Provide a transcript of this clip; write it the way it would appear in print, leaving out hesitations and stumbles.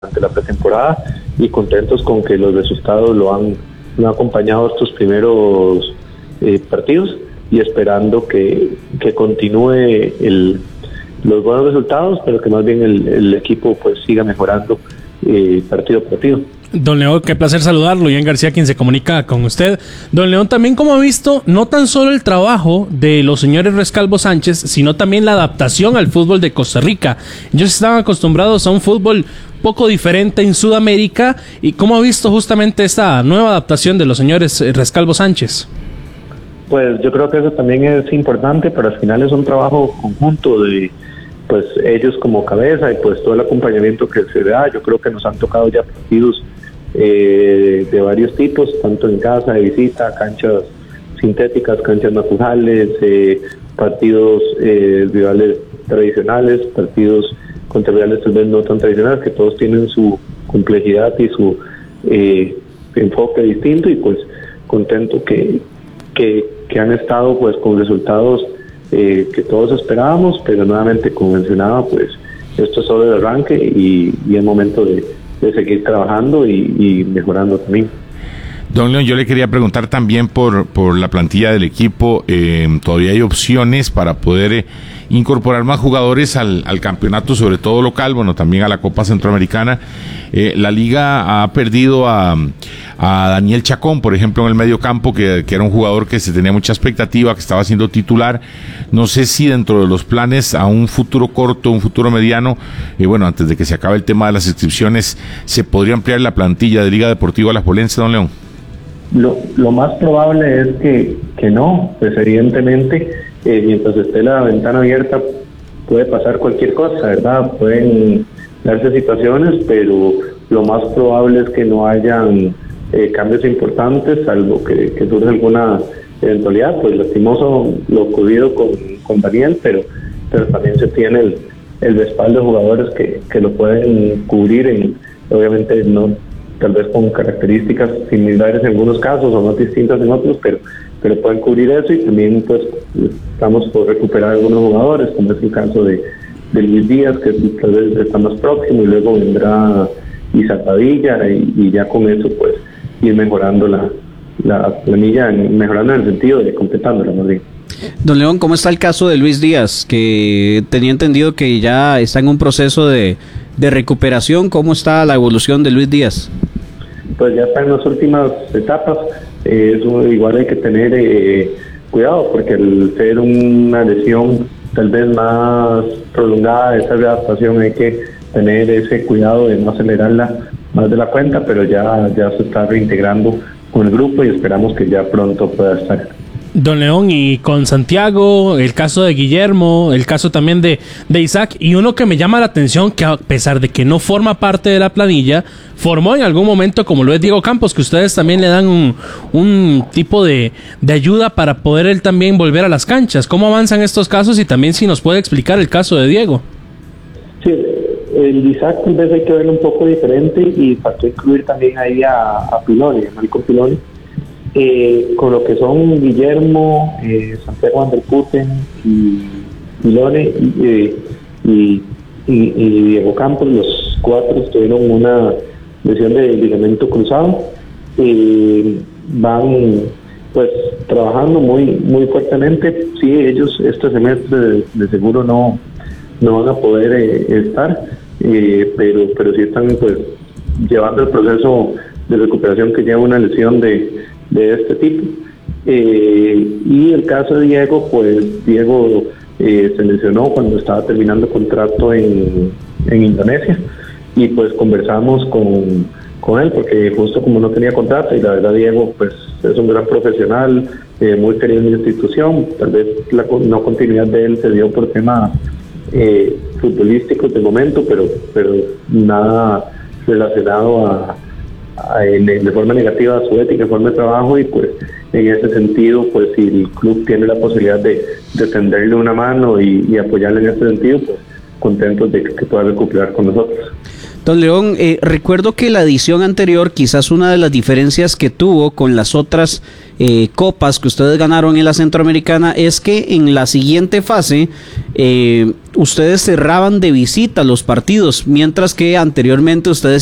durante la pretemporada y contentos con que los resultados lo han acompañado estos primeros partidos y esperando que continúe los buenos resultados, pero que más bien el equipo pues siga mejorando partido a partido. Don León, qué placer saludarlo. Ian García, quien se comunica con usted. Don León, también como ha visto, no tan solo el trabajo de los señores Rescalvo Sánchez, sino también la adaptación al fútbol de Costa Rica. Ellos estaban acostumbrados a un fútbol poco diferente en Sudamérica. ¿Y cómo ha visto justamente esta nueva adaptación de los señores Rescalvo Sánchez? Pues yo creo que eso también es importante, pero al final es un trabajo conjunto de pues ellos como cabeza y pues todo el acompañamiento que se da. Yo creo que nos han tocado ya partidos de varios tipos, tanto en casa, de visita, canchas sintéticas, canchas naturales, partidos rivales tradicionales, partidos contra rivales tal vez no tan tradicionales, que todos tienen su complejidad y su enfoque distinto, y pues contento que han estado pues con resultados que todos esperábamos, pero nuevamente, como mencionaba, pues esto es solo el arranque y es momento de seguir trabajando y mejorando también. Don León, yo le quería preguntar también por la plantilla del equipo. ¿Todavía hay opciones para poder incorporar más jugadores al campeonato, sobre todo local, bueno, también a la Copa Centroamericana? La liga ha perdido a Daniel Chacón, por ejemplo, en el medio campo, que era un jugador que se tenía mucha expectativa, que estaba siendo titular. No sé si dentro de los planes a un futuro corto, un futuro mediano, bueno, antes de que se acabe el tema de las inscripciones, ¿se podría ampliar la plantilla de Liga Deportiva Alajuelense, don León? Lo más probable es que no, pues evidentemente mientras esté la ventana abierta puede pasar cualquier cosa, ¿verdad? Pueden darse situaciones, pero lo más probable es que no hayan cambios importantes, salvo que surja alguna eventualidad. Pues lastimoso lo ocurrido con Daniel, pero también se tiene el respaldo de jugadores que lo pueden cubrir, obviamente no tal vez con características similares en algunos casos o no distintas en otros, pero pueden cubrir eso. Y también pues estamos por recuperar algunos jugadores, como es el caso de Luis Díaz, que tal vez está más próximo, y luego vendrá Isaac Padilla, y ya con eso pues ir mejorando la planilla, mejorando en el sentido de completándola más bien. Don León, ¿cómo está el caso de Luis Díaz? Que tenía entendido que ya está en un proceso de recuperación. ¿Cómo está la evolución de Luis Díaz? Pues ya está en las últimas etapas. Igual hay que tener cuidado, porque al ser una lesión tal vez más prolongada, esa readaptación, hay que tener ese cuidado de no acelerarla más de la cuenta, pero ya se está reintegrando con el grupo y esperamos que ya pronto pueda estar. Don León, y con Santiago, el caso de Guillermo, el caso también de Isaac, y uno que me llama la atención, que a pesar de que no forma parte de la planilla, formó en algún momento, como lo es Diego Campos, que ustedes también le dan un tipo de ayuda para poder él también volver a las canchas. ¿Cómo avanzan estos casos? Y también si nos puede explicar el caso de Diego. Sí, el Isaac tal vez hay que verlo un poco diferente, y faltó incluir también ahí a Piloni, a Marco Piloni. Con lo que son Guillermo, Santiago Anderputten y Piloni y Diego Campos, los cuatro tuvieron una lesión de ligamento cruzado. Van pues trabajando muy fuertemente. Sí, ellos este semestre de seguro no van a poder estar, pero sí están pues llevando el proceso de recuperación que lleva una lesión de este tipo. Y el caso de Diego, pues Diego se lesionó cuando estaba terminando contrato en Indonesia, y pues conversamos con él, porque justo como no tenía contrato, y la verdad Diego pues es un gran profesional, muy querido en la institución. Tal vez la no continuidad de él se dio por temas futbolísticos de momento, pero nada relacionado de forma negativa a su ética, forma de trabajo, y pues en ese sentido, pues si el club tiene la posibilidad de tenderle una mano y apoyarle en ese sentido, pues contentos de que pueda recuperar con nosotros. Don León, recuerdo que la edición anterior, quizás una de las diferencias que tuvo con las otras copas que ustedes ganaron en la Centroamericana es que en la siguiente fase ustedes cerraban de visita los partidos, mientras que anteriormente ustedes